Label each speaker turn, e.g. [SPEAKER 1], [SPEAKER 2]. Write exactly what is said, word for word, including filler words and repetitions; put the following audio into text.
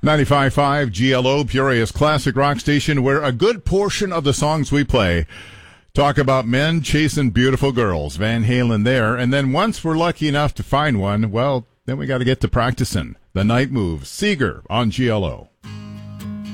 [SPEAKER 1] ninety-five point five G L O, Peoria's classic rock station, where a good portion of the songs we play talk about men chasing beautiful girls. Van Halen there. And then once we're lucky enough to find one, well, then we got to get to practicing. The Night Moves. Seeger on G L O.